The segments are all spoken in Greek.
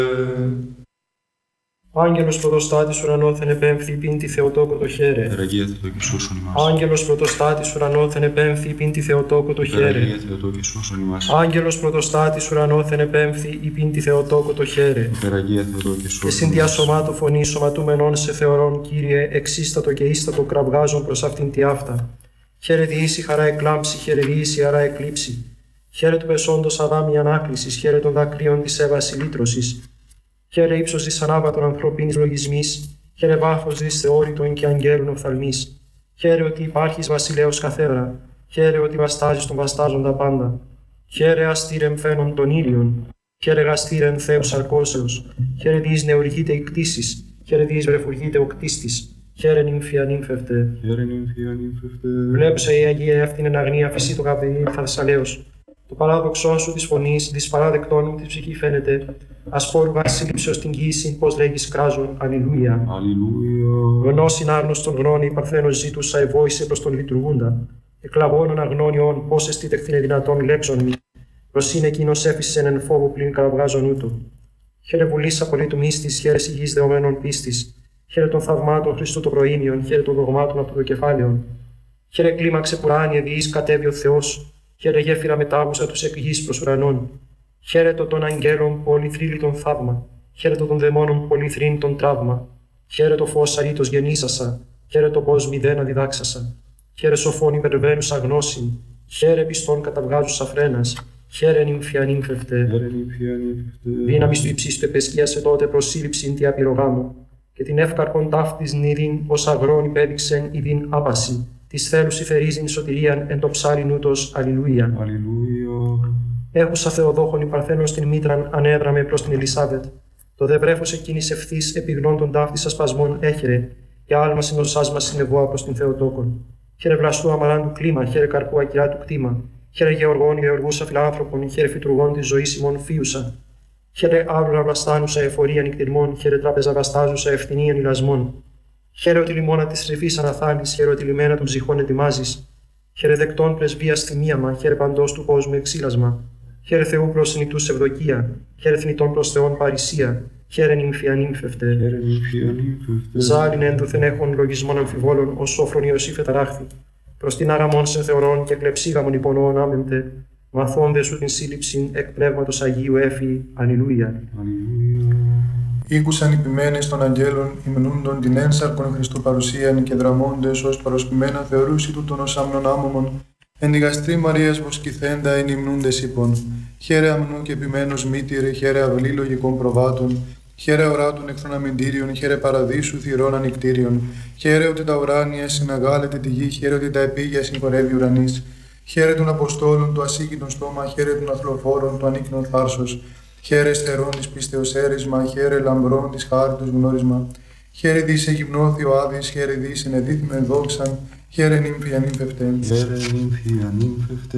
Άγγελος πρωτοστάτης ουρανόθεν επέμφθη πίντη Θεοτόκο το χαίρε. Υπεραγία Θεοτό και σώσον ημάς. Άγγελος πρωτοστάτης ουρανόθεν επέμφθη πίντη Θεοτόκο το χαίρε. Υπεραγία Θεοτό και σώσον ημάς. Άγγελος πρωτοστάτης ουρανόθεν επέμφθη πίντη Θεοτόκο το χαίρε. Υπεραγία Θεοτό και Και σώσον συν ημάς. διασωμάτου φωνή σωματούμενον σε θεωρών, Κύριε, εξίστατο και ίστατο κραυγάζον προς αυτήν τη αυτά. Χαίρε διήσει χαρά εκλάμψη, χαίρε διήσει χαρά εκλείψη. Χαίρε του πεσόντος αδάμι ανάκλησης, χαίρε των δακρύων της έβαση λύτρωσης. Χαίρε ύψος της ανάβατων ανθρωπίνης λογισμής, χαίρε βάθος της θεώρητων και αγγέλων οφθαλμής. Χαίρε ότι υπάρχεις βασιλέως καθέδρα, χαίρε ότι βαστάζεις τον βαστάζοντα πάντα. Χαίρε αστήρεμ φαίνον των ήλιων, χαίρε γαστήρεμ Θεός αρκώσεως, χαίρε διείς νεουργείται η κτήσης, χαίρε διείς βρεφουργείται ο κτίστης. Χαίρε νύμφια νύμφευτε. Χαίρε νύμφια νύμφευτε. Βλέψε η Αγία εύθυνεν αγνία φυσί το καπηλί θαρσαλέως. Το παράδοξό σου της φωνής, δυσπαράδεκτόν μου τη ψυχή φαίνεται. Ασπόρου βασίλειψεως την γύση, πως λέγεις κράζον, αλληλούια. Αλληλούια. Γνώσιν άγνωστον γνώνη, η παρθένος ζήτουσα ευόησε προς τον λειτουργούντα. Εκλαβώνων αγνώνιον, πώς εστίτεχθηνε δυνατόν λέξον μη. Προσήν εκείνος έφυσεν εν φόβο πλην καραβγάζον ούτω. Χαίρε βουλής απολύτου μύστης, χαίρε υγιής δεωμένων πίστης. Χαίρε των θαυμάτων Χριστού των προήμιων, χαίρε των δογμάτων από το κεφάλαιον. Χαίρε κλίμαξε πουράνιε διείς κατέβει ο Θεός. Χαίρε γέφυρα μετάβουσα τους εκ γης προς ουρανών. Χαίρετο των αγγέλων πολυθρύλιτον θαύμα. Χαίρετο των δαιμόνων πολυθρύνητον τραύμα. Χαίρετο φως αρήτως γεννήσασα. Χαίρετο πως μηδένα διδάξασα. Χαίρε σοφών υπερβαίνουσα γνώσιν. Χαίρε πιστών καταβγάζουσα φρένας. Χαίρε νύμφια νύμφευτε. Χαίρε νύμφια νύμφευτε. Δύναμις του υψίστου επεσκίασε τότε προσύλληψην τη απειρογάμου. Και την εύκαρπον ταύτης νηδίν ως αγρόν υπέδειξεν ειδίν άπαση. Της θέλους υφερίζειν σωτηρίαν εν το ψάριν ούτως αλληλούια. Αλληλούια. Έχουσα Θεοδόχον η Παρθένον στην μήτραν ανέδραμε προς την Ελισάβετ. Το δε βρέφος εκείνης ευθύς επιγνών των ταύτης ασπασμών έχερε, και άλμα συνοσάς μας συνεβόα προς την Θεοτόκον. Χαίρε βλαστού αμαράντου κλίμα, χαίρε καρπού ακυρά του κτήμα. Χαίρε γεωργών γεωργούσα φιλάνθρωπον, χαίρε φυτουργών της ζωής ημών φίουσα. Χαίρε άβλουρα βλαστάνουσα εφορία νυκτηρμών, χαίρε τράπεζα βαστάζουσα ευθυνίαν ηλασμών. Χαίρε ότι λιμόνα της ρηφής αναθάνεις, χαίρε ότι λιμένα των ψυχών ετοιμάζεις. Χαίρε δεκτών πρεσβείας θυμίαμα, χαίρε παντός του κόσμου εξήλασμα. Χαίρε Θεού προς νητούς ευδοκία, χαίρε θνητών προς Θεόν παρησία. Χαίρε νύμφια νύμφευτε. Χαίρε νύμφια νύμφευτε. Ζάλιν ένδοθεν έχων λογισμών αμφιβόλων, ως σόφρον Ιωσήφ εταράχθη. Προς την άραμον σε θεωρών και κλεψίγαμον υπονοών άμεμπτε. Μαθώνde σου την σύλληψην εκ πνεύματος Αγίου έφη. Αλληλούια. Αλληλούια. Ήκουσαν οι ποιμένες των αγγέλων, υμνούντον την ένσαρκον Χριστού παρουσίαν και δραμώντες ως παροσπημένα θεωρούσι τούτον ως άμνον άμωμον. Εν τη γαστρή Μαρίας βοσκηθέντα εν υμνούντες είπων. Χαίρε αμνού και ποιμένος μήτηρε, χαίρε αυλή λογικών προβάτων. Χαίρε οράτων εχθρών αμυντήριων, χαίρε παραδείσου θυρών ανικτήριων. Χαίρε ότι τα ουράνια συναγάλεται τη γη, χαίρε ότι τα επίγεια συγχωρεύει ουρανής. Χαίρε των Αποστόλων του ασύγκητον στόμα, χαίρε των αθλοφόρων του ανίκνων θάρσος. Χαίρε στερών της πίστεως έρισμα, χαίρε λαμπρών της χάριτος γνώρισμα. Χαίρε δις εγυμνώθη ο Άδης, χαίρε δις ενεδίθμεν δόξαν, χαίρε νύμφια νύμφευτε. Χαίρε νύμφια νύμφευτε.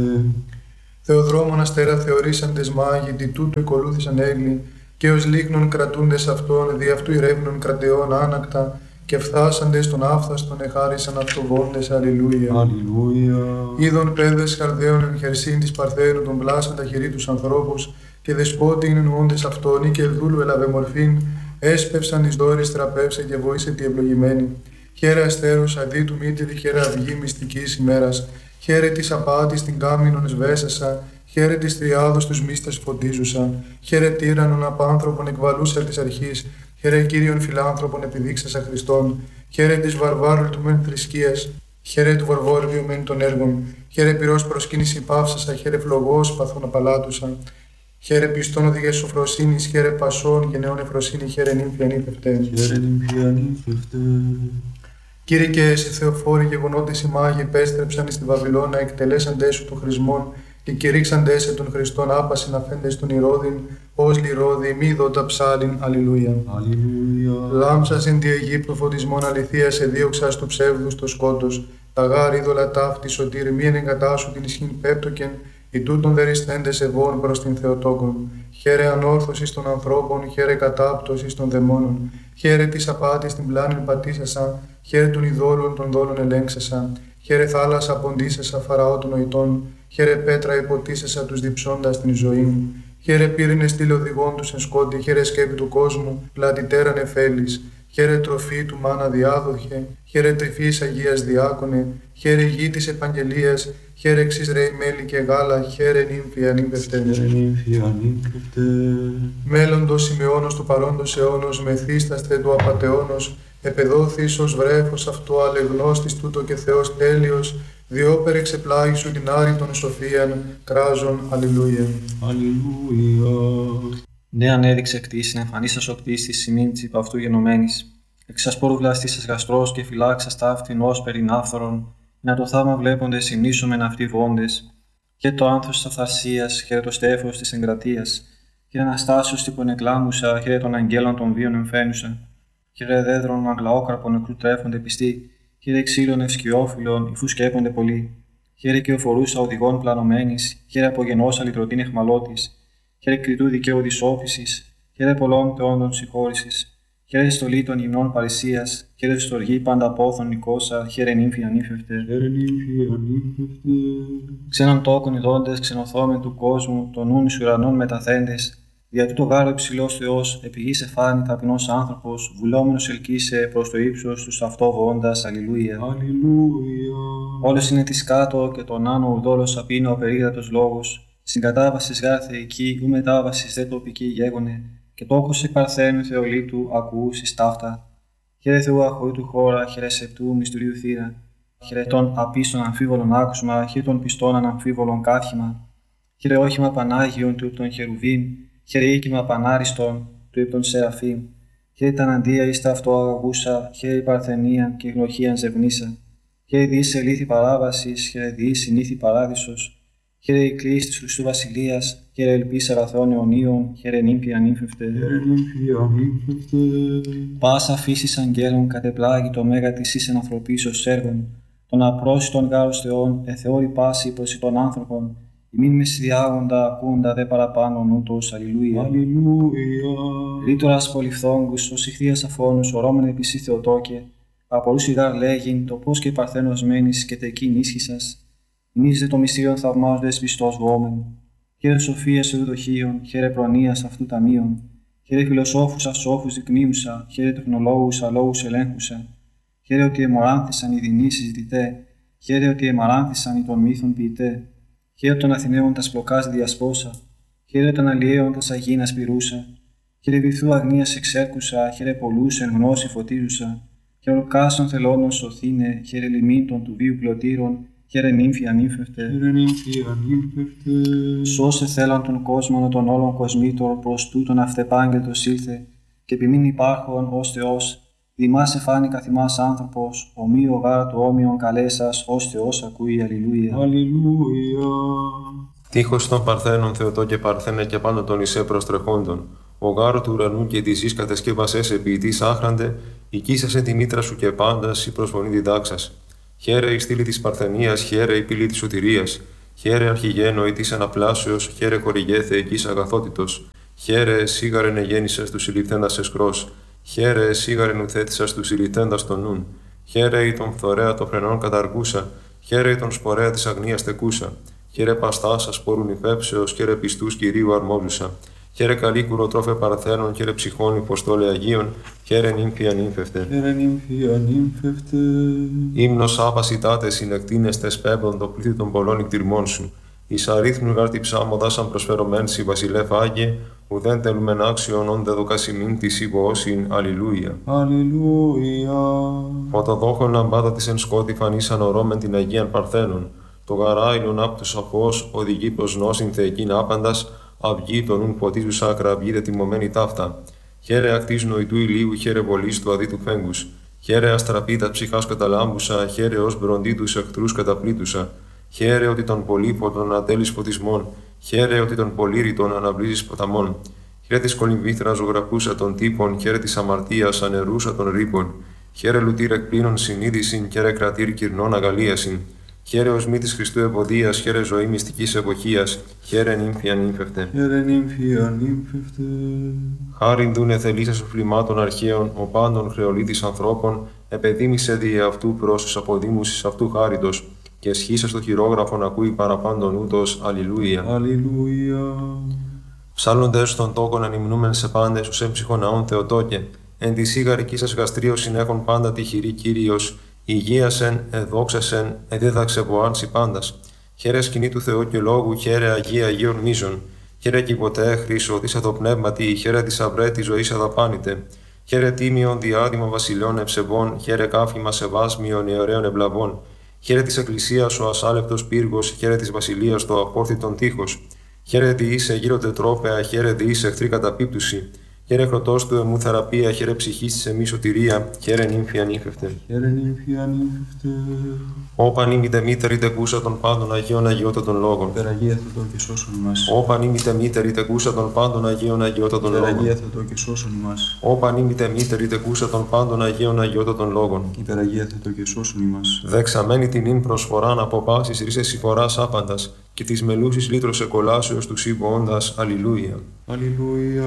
Θεοδρόμων αστέρα θεωρήσαντες μάγοι, τι τούτο εκολούθησαν έγκλη, και ως λίγνων κρατούντες αυτών, δι' αυτού ηρεύνων κρατεών άνακτα, και φθάσαντες των άφθαστον εχάρισαν αυτοβόντες. Αλληλούια. Αλληλούια. Είδων παιδες χαρδαίων εν χερσίν της Παρθένου των πλάσαν τα χερί τους ανθρώπους, και δεσπότη είναι εννοώντες αυτόν, ή και δούλου έλαβε μορφήν, έσπευσαν τις δόρες τραπεύσε και βοήσε τη ευλογημένη. Χαίρε αστέρος αδί του μήτηρη, χαίρε αυγή μυστικής ημέρας. Χαίρε της απάτης την κάμινον σβέσασα, χαίρε της τριάδος τους μίστας φωτίζουσα. Χαίρε τύραννον απάνθρωπον εκβαλούσα της αρχής, χαίρε Κύριον φιλάνθρωπον επιδείξασα Χριστόν. Χαίρε της βαρβάρου του μεν θρησκείας, χαίρε του βαρβόριου μεν των έργων. Χαίρε πυρός προσκύνηση πάυσασα, χαίρε φλογός παθών απαλάτουσα. Χαίρε πιστών οδηγές σοφροσύνης, χαίρε πασών και νεών εφροσύνη, χαίρε νύμφια νύμφευτε. Χαίρε νύμφια νύμφευτε. Κύριε και εσύ Θεοφόροι γεγονότες οι μάγοι επέστρεψαν στη Βαβυλώνα, εκτελέσαντές σου των χρησμών και κηρύξαντές σε των Χριστών άπασιν αφέντες των Ηρώδην, ως λιρόδι μη δότα ψάλιν. Αλληλούια. Αλληλούια. Λάμψας εν τη Αιγύπτου φωτισμών αληθείας εδίωξας του ψεύδους το σκότος, τα γάρ είδωλα ταύτη σωτήρ μη εγκατάσου την ισχύν πέπτοκεν, οι τούτων δεριστέντες ευών προς την Θεοτόκον. Χαίρε ανόρθωσης των ανθρώπων, χαίρε κατάπτωσης των δαιμόνων. Χαίρε της απάτης την πλάνη πατήσασα, χαίρε των ειδόλων των δόλων ελέγξασα. Χαίρε θάλασσα ποντίσασα, φαραώ των νοητών. Χαίρε πέτρα υποτίσασα τους διψώντας την ζωή. Χαίρε πύρινε στήλε οδηγών του εν σκόντι, χαίρε σκέπη του κόσμου, πλατητέρα νεφέλης. Χαίρε τροφή του μάνα διάδοχε, χαίρε τρυφής Αγίας Διάκονε, χαίρε γη της Επαγγελίας, χαίρε εξής ρέι μέλι και γάλα, χαίρε νύμφη ανήμπευτε. Μέλλοντος ημεώνος του παρόντος αιώνος, μεθύσταστε του απατεώνος, επεδόθης ως βρέφος αυτό αλεγνώστης τούτο και Θεός τέλειος, διόπερ εξεπλάγει σου την άρρητον σοφίαν, κράζον, αλληλούια. Ναι, ανέδειξε κτήσιν, εμφανίσας ο κτίστης σημείντης υπ' αυτού γενομένης. Εξασπόρου βλαστήσας γαστρός και φυλάξας ταύτην ως περινάφθορον, να το θαύμα βλέποντες συνήσομεν αυτοί βόντες. Και το άνθος της αυθαρσίας, χαίρε το στέφος της εγκρατείας, χαίρε αναστάσεως τύπων εκλάμουσα, χαίρε των αγγέλων των βίων εμφαίνουσα. Χαίρε δέδρων αγλαόκραπων νεκρού τρέφονται πιστοί, χαίρε ξύλων ευσκιόφυλλων, υφού σκέπονται πολλοί. Χαίρε και οφορούσα οδηγών πλανωμένης, χαίρε απογενώσα λυτρωτήν εχμαλώτης. Χαίρε κριτού δικαίου δυσόφησης, χαίρε πολλών θεόντων συγχώρησης. Χαίρε στολή των υμνών παρησίας, χαίρε στοργή πάντα πόθων νικόσα, χαίρε νύμφη ανήφευτε. Ξένων τόκων ειδώντες, ξενοθόμεν του κόσμου, των νουν εις ουρανών μεταθέντες. Δια τούτο γάρο υψηλός Θεός, επί γης εφάνη ταπεινός άνθρωπος, βουλόμενος ελκύσε προς το ύψος του αυτό βοώντας, αλληλούια. Όλος είναι της κάτω και τον άνω ουδόλος απίνω ο περίγρατος λόγος. Συγκατάβασης γάρ θεϊκή, ου μετάβασης δε τοπική γέγονε, και τόκος εκ παρθένου Θεολήπτου ακούσεις ταύτα. Χαίρε Θεού αχωρήτου χώρα, χαίρε σεπτού μυστηρίου θύρα. Χαίρε των απίστων αμφίβολων άκουσμα, χαίρε των πιστών αναμφίβολων κάθημα. Χαίρε όχημα Πανάγιον του των Χερουβίμ, χαίρε οίκημα Πανάριστον του υπ' των Σεραφείμ. Χαίρε τα αντία εις τα αυτό αγαγούσα, χαίρε η παρθενία και η γνωχίαν ζευνήσα. Χαίρε διείς ελήθη παράβασης, χαίρε διείς συνήθη παράδεισος. Χαίρε η κλίση της Χριστού Βασιλείας, χαίρε ελπίς αγαθών αιωνίων, χαίρε νύμφη ανήφευτε. Πάσα φύσης αγγέλων κατεπλάγει το μέγα της εις ενανθρωπίσεως έργων, των απρόσιτων γάρος Θεών, εθεώρη πάση προς των άνθρωπων, ημίν μεσηδιάγοντα ακούντα δε παραπάνω νούτος, αλληλούια. Ρήτορας πολυφθόγκους, ως ηχθείας αφώνους, ορώμεν επίσης Θεοτόκε, απορούς ηγάρ λέγειν, το πώς και παρθένος μένεις και τεκείν ίσχυσας. Ημείς δε το μυστήριον θαυμάζοντες πιστός βόμεν. Χαίρε σοφίας ευδοχίων, χαίρε προνοίας αυτού ταμείων. Χαίρε φιλοσόφους ασόφους δεικνύουσα, χαίρε τεχνολόγους αλόγους ελέγχουσα. Χαίρε ότι εμοράνθησαν οι δεινοί συζητητέ, χαίρε ότι εμαράνθησαν οι των μύθων ποιητέ. Χαίρε των Αθηναίων τας πλοκάς διασπόσα, χαίρε των αλλιέων τας αγίνας πυρούσα. Χαίρε βυθού αγνίας εξέρκουσα, χαίρε πολλούς εν γνώση φωτίζουσα. Χαίρε ολκάσων θελώνων σωθήνε, χαίρε λιμήν των του βίου πλωτήρων. Χαίρε νύμφη ανήφευτε. Σώσε θέλαν τον κόσμο των όλων κοσμήτων προς τούτον αυτεπάγγελτος ήλθε, και επιμήν υπάρχον ως Θεός, δημάς εφάνη καθημάς άνθρωπος, ομοίο γάρα του όμοιον καλέσας, ως Θεός ακούει, αλληλούια. Τείχος των Παρθένων Θεοτό και Παρθένε και πάντα των Ισέ προστρεχόντων. Ο γάρο του ουρανού και τη γης κατεσκεύασες ποιητής άχραντε, οικίσασε τη μήτρα σου και πάντας η προσφωνή διδάξας. Χαίρε η στήλη της Παρθενίας, χαίρε η πύλη της σωτηρίας. Χαίρε αρχηγένο ή της αναπλάσεως, χαίρε χορηγέ θεϊκής αγαθότητος. Χαίρε σίγαρεν εγέννησες του συλληφθέντας εσκρός. Χαίρε σίγαρεν ουθέτησας του συλληφθέντας των νουν. Χαίρε η τον φθορέα των φρενών καταργούσα. Χαίρε η τον σπορέα της αγνίας τεκούσα. Χαίρε παστάσα σπόρουν υφέψεως, χαίρε πιστούς Κυρίου αρμόζουσα. Χαίρε καλή κουροτρόφε Παρθένων, χαίρε ψυχών υποστόλε Αγίων, χαίρε νύμφη ανήμφευτε. Ύμνος άπασιτάτε συνεκτίνεστες πέμπτον το πλήθη των πολλών εκτιρμών σου. Εις αρίθμου γάρτη ψάμοδας αν προσφερωμένσι βασιλεύ Άγιε, ουδέν τελούμεν άξιον όντε δοκασιμήν της υπόωσιν, αλληλούια. Φωτοδόχων λαμπάδα της εν σκότη φανίσαν ορώμεν την Αγίαν Παρθένων. Το γαράιλον απ' του σαφός οδηγεί προς νόσιν θεϊκήν άπαντας, αυγή των ουν ποτίζουσα ακραυγή τιμωμένη ταύτα. Χαίρε ακτής νοητού ηλίου, χαίρε βολής του αδίτου φέγγους. Χαίρε αστραπίτα ψυχάς καταλάμπουσα, χαίρε ως μπροντί τους εχθρούς καταπλήτουσα. Χαίρε ότι τον πολύποτον ατέλεις φωτισμών, χαίρε ότι τον πολύρητον αναβλύζεις ποταμών. Χαίρε της κολυμβήθρας ζωγραφούσα των τύπων, χαίρε της αμαρτίας ανερούσα των ρήπων. Χαίρε λουτήρ εκπλήνων συνείδησιν, χαίρε κρατήρ κυρνών αγαλίασιν. Χαίρε ως μη της Χριστού ευωδίας, χαίρε ζωή μυστικής εποχίας, χαίρε νύμφη ανήμφευτε. Χάριν δούνε θελήσας οφλημάτων αρχαίων, ο πάντων χρεολίτης ανθρώπων, επεδίμησε δι' αυτού προς τους αποδήμουσης αυτού χάριτος, και σχήσα στο χειρόγραφον ακούει παραπάντων ούτως, αλληλούια. Ψάλλοντες των τόκων ανυμνούμεν σε πάντες ους έμψυχον ναών Θεοτόκε, εν τη σίγαρική σας γαστρίωσιν έχουν πάντα τυχηρή Κύριος, υγείασεν, εδόξασεν, εδίδαξε βοάνση πάντας. Χαίρε σκηνή του Θεού και λόγου, χαίρε Αγία Αγίων μίζων. Χαίρε κι ποτέ χρήσο, της το πνεύματι, χαίρε της αυρέ τη ζωή αδαπάνητε. Χαίρε τίμιον διάδημα βασιλιών ευσεβών, χαίρε κάφημα σεβάσμιων ιερέων ευλαβών. Χαίρε της Εκκλησίας ο ασάλευτος πύργος, χαίρε της βασιλείας το απόρθητον τείχος. Χαίρε διήσε γύρω τετρόπαια, χαίρε διήσε εχθρή καταπίπτουση. Χαίρε χρωτός του εμού θεραπεία, χαίρε ψυχής της εμείς σωτηρία, χαίρε νύμφη ανήφευτε. Χαίρε νύμφη ανήφευτε. Όπαν ήμητε μήτερη τεκούσα των πάντων Αγίων Αγιώτατων λόγων. Υπεραγία Θεοτό και σώσον ημάς. Όπαν ήμητε μήτερη τεκούσα των πάντων Αγίων Αγιώτατων λόγων. Υπεραγία Θεοτό και σώσον ημάς. Όπαν ήμητε μήτερη τεκούσα των πάντων Αγίων Αγιώτατων λόγων. Υπεραγία Θεοτό και σώσον ημάς. Δεξαμένη την ύν προσφοράν από πάσης ρίσες συμφοράς άπαντας και της μελούσης λύτρωσε κολάσεως του σύμβοοντας. Αλληλούια. Αλληλούια.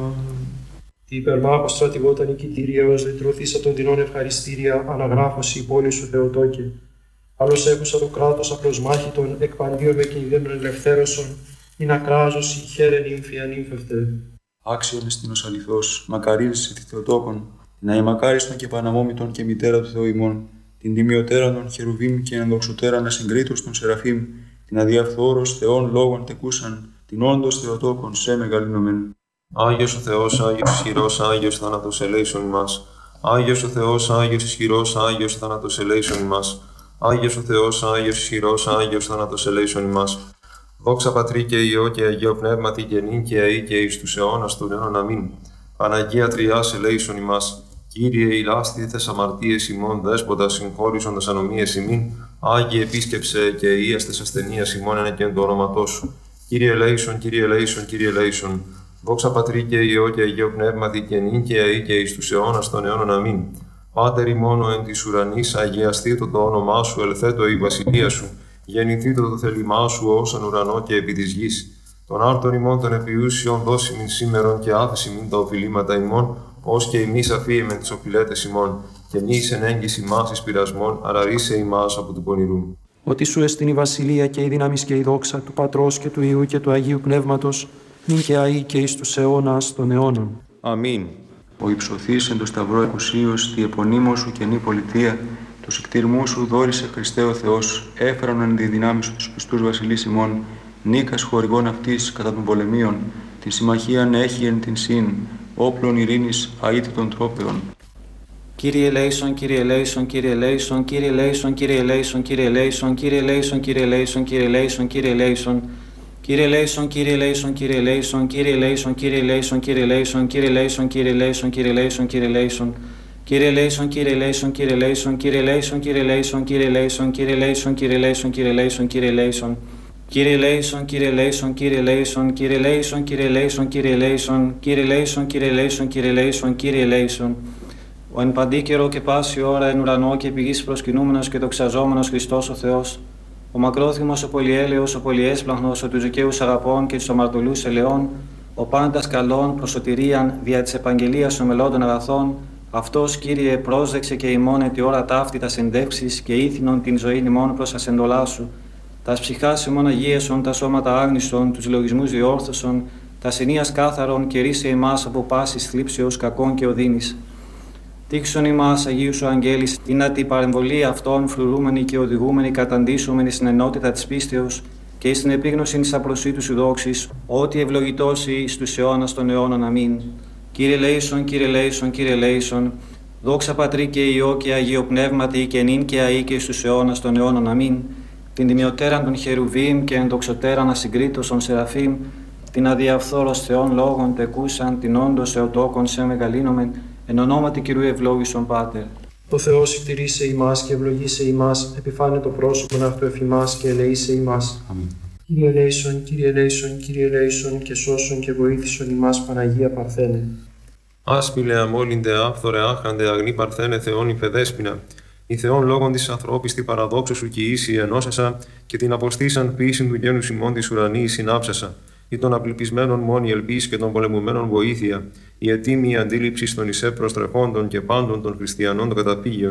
Η υπερμάχο στρατηγόταν νικητήρια ως λυτρωθήσα των δεινών ευχαριστήρια, αναγράφωση η πόλη σου Θεοτόκε. Άλλος έχουσα το κράτος απλοσμάχητον, εκπαντίω με κινδύνων ελευθέρωσον, ή να κράζωση, χαίρε νύμφη ανήμφευτε. Άξιον εστίνος αληθώς, μακαρίζεσαι τη Θεοτόκον, την αημακάριστον και παναμόμητον και μητέρα του Θεού ημών, την τιμιωτέραν των Χερουβίμ και ενδοξωτέραν ασυγκρίτως των Σεραφείμ, την αδιαφθόρος Θεών λόγων τεκούσαν, την όντως Θεοτόκον σε μεγαλύνομεν. Άγιος ο Θεός, Άγιος ισχυρός, Άγιος θάνατος ελέησον ημάς. Άγιος ο Θεός, Άγιος ισχυρός, Άγιος θάνατος ελέησον ημάς. Άγιος ο Θεός, Άγιος ισχυρός, Άγιος θάνατος ελέησον ημάς. Δόξα Πατρί και Υιό και Αγίο Πνεύματι και νυν και αεί και εις τους αιώνας των αιώνων αμήν. Παναγία Τριάς ελέησον ημάς. Κύριε ηλάστηθες αμαρτίες ημών, δέσποτα συγχώρησον τας ανομίες ημίν. Άγιε επίσκεψε και ίαστες ασθενείας ημών εν και εν το όνοματό σου. Κύριε ελέησον, Κύριε ελέησον, Κύριε ελέησον. Δόξα Πατρί και Υιό και Αγίο Πνεύματι και νυν και αεί και εις τους αιώνας των αιώνων αμήν. Πάτερ ημών εν της ουρανής, αγιαστήτω το όνομά σου, ελθέτω η βασιλεία σου. Γεννηθήτω το θέλημά σου ως εν ουρανό και επί της γης. Των άρτων ημών των επιούσιων δώσιμην σήμερον και άφεσιμην τα οφειλήματα ημών, ως και ημείς αφίεμεν τις οφειλέτες ημών. Και μη εις εν έγκυς ημάς εις πειρασμών, αραρίσε ημάς από του πονηρού. Ότι σου εστιν η βασιλεία και η δύναμη και η δόξα του Πατρός και του Υιού και του Αγίου Πνεύματος, νυν και αεί και εις τους αιώνας των αιώνων. Αμήν. Ο υψωθής εν το σταυρό εκουσίως, τη επωνύμω σου καινή πολιτεία, του εκτιρμού σου δόρισε Χριστέ ο Θεός, έφεραν εν τη δυνάμει σου τους πιστούς βασιλείς ημών, νίκας χορηγών αυτής κατά των πολεμίων, την συμμαχίαν έχει εν την συν, όπλων ειρήνης αίτητων τρόπεων. Κύριε ελέησον, Κύριε ελέησον, Κύριε ελέησον, Κύριε ελέησον, Κύριε ελέησον, Κύριε ελέησον, Κύριε ελέησον, Κύριε ελέησον, Κύριε ελέησον, Κύριε ελέησον. Κύριε ελέησον, Κύριε ελέησον, Κύριε ελέησον, Κύριε ελέησον, Κύριε ελέησον, Κύριε ελέησον, Κύριε ελέησον, Κύριε ελέησον, Κύριε ελέησον, Κύριε ελέησον. Κύριε ελέησον, Κύριε ελέησον, Κύριε ελέησον, Κύριε ελέησον, Κύριε ελέησον, Κύριε ελέησον, Κύριε ελέησον, Κύριε ελέησον, Κύριε ελέησον, Κύριε ελέησον. Κύριε ελέησον, Κύριε ελέησον, Κύριε ελέησον, Κύριε ελέησον, Κύριε ελέησον, Κύριε ελέησον, Κύριε ελέησον, Κύριε ελέησον, Κύριε ελέησον, Κύριε ελέησον. Ο εν παντή καιρό και πάση ώρα εν ουρανό και επί γης προσκυνούμενος και δοξαζόμενος Χριστός ο Θεός, ο μακρόθυμος, ο πολυέλεος, ο πολυέσπλαχνος, ο τους δικαίους αγαπών και τους αμαρτωλούς ελαιών, ο πάντας καλών προς σωτηρίαν δια της επαγγελίας των μελώντων αγαθών, αυτός, Κύριε, πρόσδεξε και ημών τη ώρα ταύτη τα συντεύξεις και ήθινον την ζωή ημών προς ασεντολά σου, τας ψυχάς ημών αγίεσον, τα σώματα άγνησον, τους λογισμούς διόρθωσον, τα συνείας κάθαρον και ρίσε ημάς από πάσης θλίψεως κακών και οδύνης. Τύξον ημάς, Αγίου σου αγγέλης, την αντιπαρεμβολή αυτών φρουρούμενοι και οδηγούμενοι καταντήσομενοι στην ενότητα της πίστεως και εις την επίγνωση της απροσίτου σου δόξης, ότι ευλογητώσει στους αιώνας των αιώνων. Αμήν. Κύριε ελέησον, Κύριε ελέησον, Κύριε ελέησον, δόξα Πατρί και Υιό και Αγίο Πνεύματι και νυν και αεί και στους αιώνας των αιώνων. Αμήν. Την τιμιωτέραν των Χερουβίμ και ενδοξωτέραν ασυγκρίτως των Σεραφείμ, την αδιαφθόρος Θεών λόγων τεκούσαν, την όντως Θεοτόκον σε μεγαλύνομεν, εν ονόματι Κυρίου ευλόγησον Πάτερ. Ο Θεός κτηρήσε ημάς και ευλογήσε ημάς, επιφάνε το πρόσωπον αυτού εφ' ημάς και ελεήσε ημάς. Αμήν. Κύριε ελέησον, Κύριε ελέησον, Κύριε ελέησον και σώσον και βοήθησον ημάς Παναγία Παρθένε. Άσπηλε αμόλυντε άφθορε άχαντε αγνή Παρθένε Θεόν υφεδέσποινα. Η Θεόν λόγων της ανθρώπης τη παραδόξου σου κι ίση ενώσασα και την αποστήσαν ποιήσιν του γένους ημών της ουρανής συνάψασα. Ή των απληπισμένων μόνη ελπίς και των πολεμουμένων βοήθεια, η ετοίμη αντίληψη των εισέ προστρεφόντων και πάντων των χριστιανών των καταπήγειων,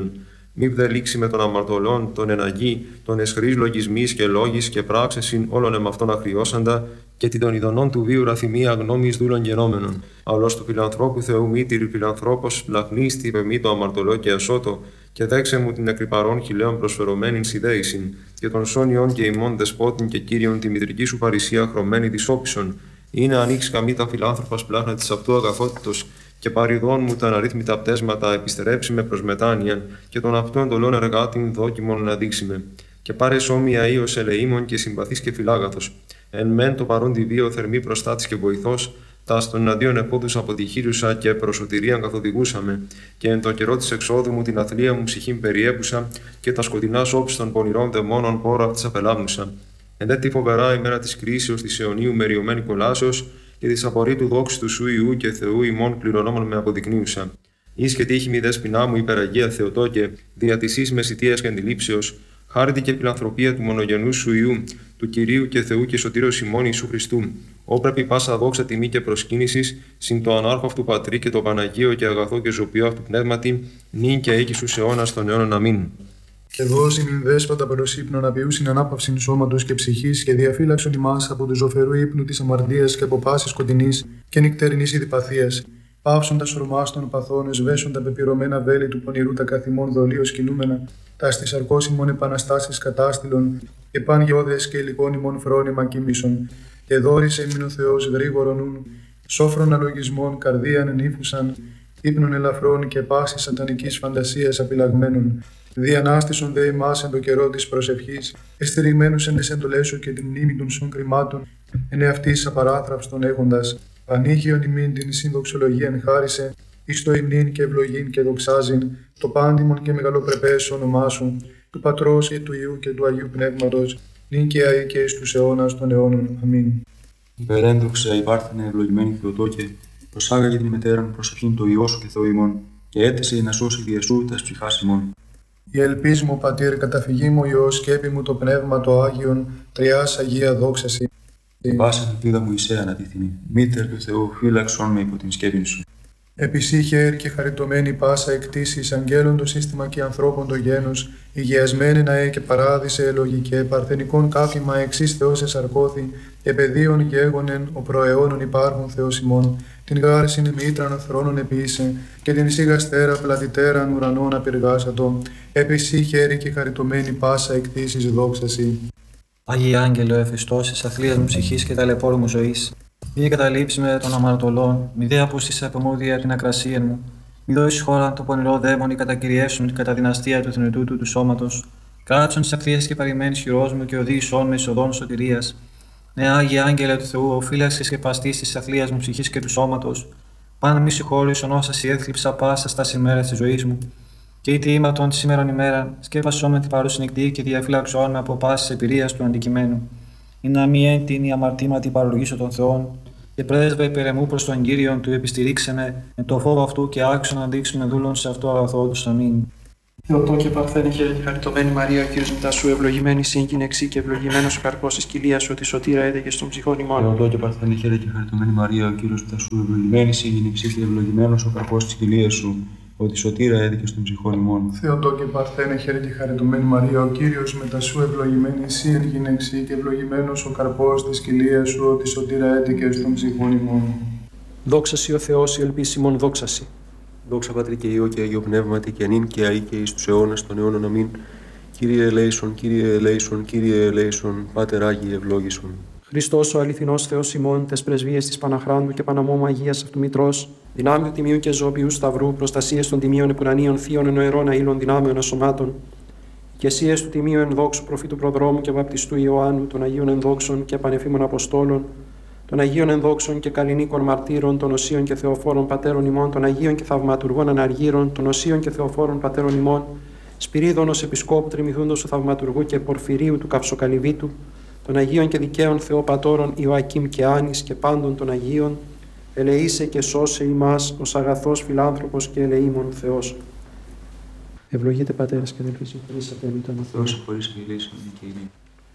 Μη δε λήξει με τον αμαρτωλών, τον εναγή, τον εσχρής λογισμής και λόγης και πράξεσιν όλων εμαυτών αχριώσαντα, και την των ειδονών του βίου ραθυμία γνώμης δούλων γενόμενων. Αλλός του φιλανθρώπου Θεού μήτηρ φιλανθρώπος, λαχνίστη πεμή το αμαρτωλό και ασώτο, και δέξε μου την εκρυπαρών χιλέων προσφερωμένην σιδέησιν, και των σόνιων και ημών δεσπότην και κύριον τη μητρική σου παρησία χρωμένη της όπισον. Είναι ανοίξει καμή τα φιλάνθρωπας πλάχνα της αυτού αγαθότητος, και παριδών μου τα αναρρύθμιτα πτέσματα επιστερέψει με προς μετάνοιαν, και των αυτών εντολών εργάτην δόκιμον να δείξει με. Και πάρε όμοια ίος ελεήμων και συμπαθής και φιλάγαθος. Εν μεν το παρόν τη βίο θερμή προστάτης και βοηθός, τα στον εναντίον επόδους αποτυχήρουσα και προσωτηρίαν καθοδηγούσαμε, και εν το καιρό της εξόδου μου την αθλία μου ψυχήν περιέπουσα, και τα σκοτεινά όψη των πονηρών δαιμόνων πόρο αυτής απελάμνουσα. Εν δε τη φοβερά ημέρα της κρίσεως της αιωνίου μεριωμένη κολάσεως, και της απορρίτου δόξης του σου Ιού και Θεού ημών κληρονόμων με αποδεικνύουσα. Εις και τύχη μη δέσποινά μου υπεραγία Θεοτόκε, δια της εις μεσητείας και αντιλήψεως, χάρητη και φιλανθρωπία του μονογενού σου Ιού, του Κυρίου και Θεού και Σωτήρος ημών Ιησού Χριστού. Όπρεπη πάσα δόξα τιμή και προσκύνησης, συν το ανάρχο αυτού Πατρί και το Παναγίο και αγαθό και ζωπιό αυτού πνεύματι, νυν και οίκησους αιώνας των αιώνων. Αμήν. Και δώσει νυν δέσποτα προς ύπνον απειούσιν ανάπαυσιν σώματος και ψυχής, και διαφύλαξον ημάς από του ζωφερού ύπνου της αμαρτίας και από πάσης σκοτεινής και νυκτερινής ειδηπαθίας. Πάυσον τα σωρμάς των παθών, εσβέσον τα πεπυρωμένα βέλη του πονηρού τα καθημών δολίως κινούμενα, τα στις αρκώσιμων επαναστάσεις κατάστηλων, και παν γεώδες και υλικών ημών φρόνημα κοιμήσων. Και δόρισε ημιν ο Θεός γρήγορον νουν, σόφρον αλογισμών καρδίαν νύφουσαν, ύπνων ελαφρών και πάσης σατανικής φαντασίας απειλαγμένων. Διανάστησον δε ημάς εν το καιρό της προσευχής, εστηριγμένους εν τες εντολές σου και την μνήμη των σων κρυμάτων, εν εαυτής απαράθραυστον έχοντας. Πανήγιον ημίν την συνδοξολογίαν χάρισε, εις το υμνήν και ευλογήν και δοξάζειν, το πάντιμον και μεγαλοπρεπές όνομά σου, του Πατρός και του Υιού και του Αγίου Πνεύματος, νυν και αεί και εις τους αιώνας των αιώνων. Αμήν. Υπερέντοξα υπάρχανε ευλογημένη Θεοτόκε, προσάγαγε την μετέραν προσευχήν το Υιό σου και Θεό ημών, και έθεσε να σώσει διεσού τας ψυχάς ημών. Η ελπίς μου, Πατήρ, καταφυγή μου Υιός, σκέπη μου το Πνεύμα το Άγιον, Τριάς Αγία δόξαση. Πάσα ελπίδα μου εισέ ανατίθινη, μήτερ του Θεού φύλαξον με υπό την σκέπη σου. Επισύχε και χαριτωμένη πάσα εκτίσεις, αγγέλων το σύστημα και ανθρώπων το γένος, υγειασμένη ναέ και παράδεισε ελογικέ, παρθενικών κάφημα εξής Θεός εσαρκώθη, και πεδίων γέγονεν ο προαιώνων υπάρχων Θεός ημών, την γάρσιν μήτραν θρόνων επίησε, και την σιγαστέρα πλατητέραν ουρανών απειργάσατο, επισύχε και χαριτωμένη πάσα εκτίσεις δόξαση. Άγιε Άγγελο, εφιστώσεις αθλίας μου ψυχής και ταλαιπώρου μου ζωής, μη καταλήψει με των αμαρτωλών, μη δε απούστησε από μου δια την ακρασία μου, μη δώσει χώρα το πονηρό δαίμονι κατακυριεύσουν κατά δυναστεία του θνητού του σώματος, κάτσον στις ευθείες και παρημένης χειρός μου και οδήγησόν με εισοδόν σωτηρίας. Ναι, Άγιε Άγγελε του Θεού, ο φύλαξης και παστής της αθλίας μου ψυχής και του σώματος, πάνω μη συγχώρησον όσα σι έθλιψα πάσα στα ημέρας της ζωής μου. Και είτε ήμαρτον τη σήμερον ημέρα, σκέπασόν με την παρούση νυχτή και διαφύλαξόν με από πάση εμπειρία του αντικειμένου. Ή να μη έντην η αμαρτήματι παρολογήσω των Θεών, και πρέσβε υπερεμού προς τον Κύριον του επιστηρίξε με, με το φόβο αυτού και άξιο να δείξουμε δούλων σε αυτό αγαθό του. Αμήν. Θεοτόκε παρθένε χαίρε και χαριτωμένη Μαρία, ο Κύριος μετά σου, ευλογημένη σύγκυνεξή και ευλογημένος ο καρπός της κοιλίας σου, τη σωτήρα έδεκε στον ψυχών ημών. Θεοτόκε παρθένε χαίρε και χαριτωμένη Μαρία, ο Κύριος μετά σου, ευλογημένη σύγκυνεξή και ευλογημένος ο καρπός της κοιλίας σου, ότι σωτήρα έδικε στον ψυχών ημών. Θεοτόκε παρθένε χαίρε και χαριτωμένη Μαρία, ο Κύριος μετά σου, ευλογημένη εσύ εν γυναίξη και ευλογημένος ο καρπός της κοιλίας σου, ότι σωτήρα έδικε στον ψυχών ημών. Δόξασι ο Θεός, η ελπίση ημών δόξασι. Δόξα Πατρί και Υιό και Αγίο Πνεύματι και νυν και αεί και εις τους αιώνας των αιώνων. Αμήν. Κύριε ελέησον, Κύριε ελέησον, Κύριε ελέησον, Πάτερ Άγιε ευλόγησον. Χριστός ο αληθινός Θεός ημών, τες πρεσβείες της Παναχράντου και Παναμόμου Αγίας αυτού Μητρός, δυνάμειο τιμίου και ζώπιου σταυρού, προστασίες των τιμίων επουρανίων θείων ενοερών αήλων δυνάμεων ασωμάτων, ικεσίες του τιμίου ενδόξου προφήτου προδρόμου και βαπτιστού Ιωάννου, των Αγίων ενδόξων και πανεφήμων Αποστόλων, των Αγίων ενδόξων και καλλινίκων μαρτύρων, των Οσίων και Θεοφόρων πατέρων ημών, των Αγίων και θαυματουργών αναργύρων, των Οσίων και Θεοφόρων πατέρων ημών, Σπυρίδωνος Επισκόπου Τριμηθούντος του Θαυματουργού και Πορφυρίου του Καυσοκαλυβίτου, των Αγίων και Δικαίων Θεοπατώρων Ιωακήμ και Άνης και πάντων των Αγίων, ελεήσε και σώσε ημάς ως αγαθός φιλάνθρωπος και ελεήμων Θεός. Ευλογείτε πατέρας και αδελφοί, συγχωρήσατε εμείς τον Θεός συγχωρήσει και ηλίσσον και ειρήνη.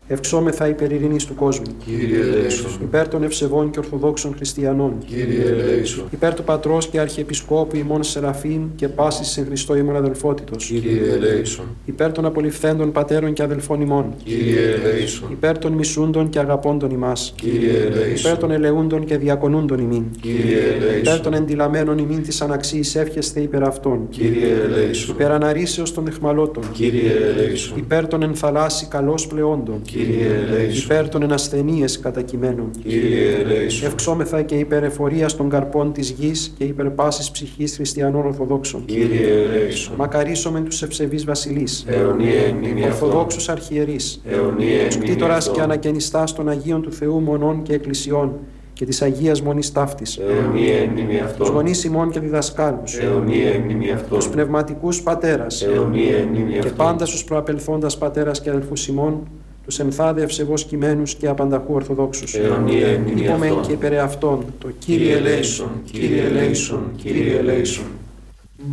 Ευξόμεθα υπέρ ειρήνης του κόσμου. Κύριε ελέησον. Υπέρ των ευσεβών και ορθοδόξων χριστιανών. Κύριε ελέησον. Υπέρ του Πατρός και Αρχιεπισκόπου ημών Σεραφείμ και πάσης εν Χριστώ ημών αδελφότητος. Κύριε ελέησον. Υπέρ των απολυφθέντων πατέρων και αδελφών ημών. Κύριε ελέησον. Υπέρ των μισούντων και αγαπώντων ημάς. Κύριε ελέησον. Υπέρ των ελεούντων και διακονούντων ημίν. Κύριε ελέησον. Υπέρ των εντυλαμένων ημίν της αναξίης εύχεσθε υπέρ αυτών. Κύριε ελέησον. Υπέρ αναρρήσεως των αιχμαλώτων. Κύριε ελέησον. Υπέρ των ενθαλάσσι καλώς πλεόντων. Κύριε ελέησον. Υπέρ των ενασθενείες κατακειμένων. Κύριε ελέησον. Ευξόμεθα και υπέρ εφορίας των καρπών της γης και υπέρ πάσης ψυχής χριστιανών Ορθοδόξων. Κύριε ελέησον. Μακαρίσομεν τους ευσεβείς βασιλείς. Αιωνία εν μνήμη αυτών. Ορθοδόξους αρχιερείς. Αιωνία εν μνήμη Κτήτορας και αυτών. ανακαινιστάς των Αγίων του Θεού μονών και εκκλησιών και της Αγίας Μονής Ταύτης. Αιωνία εν μνήμη Τους αυτών. γονείς ημών και διδασκάλους. Αιωνία εν μνήμη αυτών. Τους πνευματικούς πατέρας. Αιωνία εν μνήμη Και αυτών. πάντα στους προαπελθόντας πατέρας και αδελφούς ημών, τους ενθάδε ευσεβώς κειμένους και απανταχού Ορθοδόξους. Αιωνία εν μνήμη Είπομεν αυτών. και υπερ αυτών το Κύριε ελέησον, Κύριε ελέησον, Κύριε ελέησον.